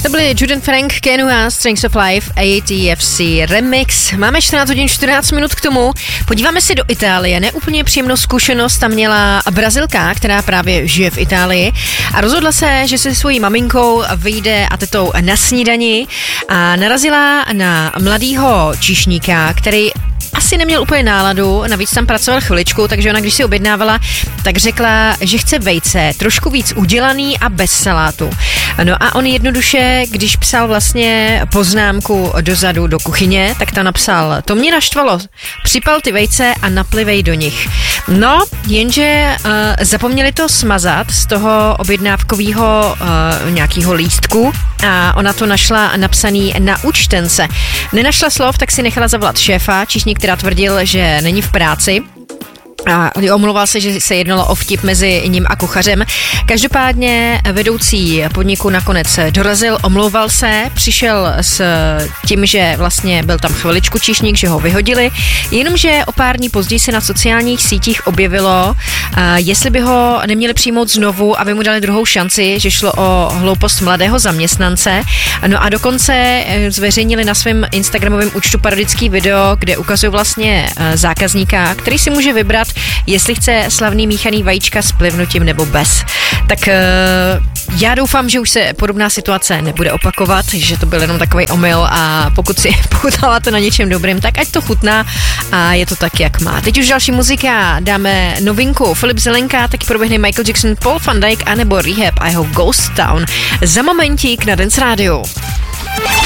To byly Jude & Frank, Kenu a Strengths of Life, ATFC Remix. Máme 14 hodin 14 minut k tomu. Podíváme se do Itálie. Neúplně příjemnou zkušenost tam měla Brazilka, která právě žije v Itálii a rozhodla se, že se svojí maminkou vyjde a tetou na snídani a narazila na mladýho číšníka, který asi neměl úplně náladu, navíc tam pracoval chviličku, takže ona, když si objednávala, tak řekla, že chce vejce, trošku víc udělaný a bez salátu. No a on jednoduše, když psal vlastně poznámku dozadu do kuchyně, tak tam napsal, to mě naštvalo, připal ty vejce a naplivej do nich. No, jenže zapomněli to smazat z toho objednávkového nějakého lístku a ona to našla napsaný na účtence. Nenašla slov, tak si nechala zavolat šéfa, číšník, která tvrdil, že není v práci. A omlouval se, že se jednalo o vtip mezi ním a kuchařem. Každopádně vedoucí podniku nakonec dorazil, omlouval se, přišel s tím, že vlastně byl tam chviličku číšník, že ho vyhodili, jenomže o pár dní později se na sociálních sítích objevilo, jestli by ho neměli přijmout znovu, aby mu dali druhou šanci, že šlo o hloupost mladého zaměstnance. No a dokonce zveřejnili na svém instagramovém účtu parodický video, kde ukazují vlastně zákazníka, který si může vybrat, jestli chce slavný míchaný vajíčka s plivnutím nebo bez. Tak já doufám, že už se podobná situace nebude opakovat, že to byl jenom takový omyl a pokud si pochutáváte na něčem dobrým, tak ať to chutná a je to tak, jak má. Teď už další muzika, dáme novinku Filip Zelenka, taky proběhne Michael Jackson, Paul van Dyk anebo Rehab a jeho Ghost Town. Za momentík na Dance Radio.